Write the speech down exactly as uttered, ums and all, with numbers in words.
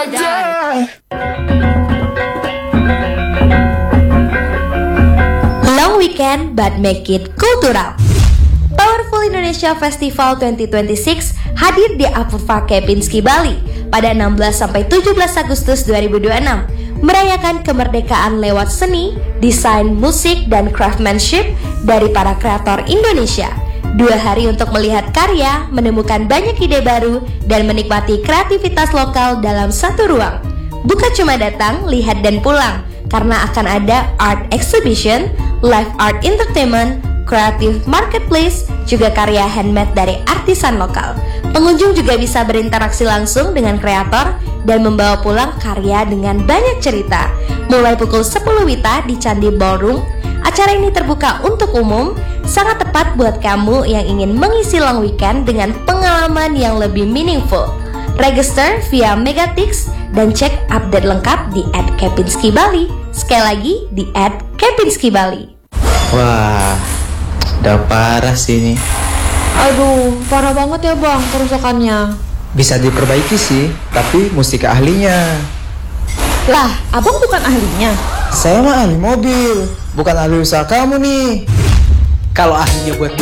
Long weekend but make it cultural. Powerful Indonesia Festival dua ribu dua puluh enam hadir di Apurva Kempinski, Bali pada enam belas sampai tujuh belas Agustus dua ribu dua puluh enam, merayakan kemerdekaan lewat seni, desain, musik, dan craftsmanship dari para kreator Indonesia. Dua hari untuk melihat karya, menemukan banyak ide baru, dan menikmati kreativitas lokal dalam satu ruang. Bukan cuma datang, lihat, dan pulang, karena akan ada art exhibition, live art entertainment, creative marketplace, juga karya handmade dari artisan lokal. Pengunjung juga bisa berinteraksi langsung dengan kreator dan membawa pulang karya dengan banyak cerita. Mulai pukul sepuluh wita di Candi Ballroom, acara ini terbuka untuk umum, sangat tepat buat kamu yang ingin mengisi long weekend dengan pengalaman yang lebih meaningful. Register via Megatix dan cek update lengkap di at Kempinski Bali. Sekali lagi di at Kempinski Bali. Wah, udah parah sih ini. Aduh, parah banget ya bang kerusakannya. Bisa diperbaiki sih, tapi mesti ke ahlinya. Lah, abang bukan ahlinya. Saya mah ahli mobil, bukan ahli usaha kamu nih. Kalau ahlinya buat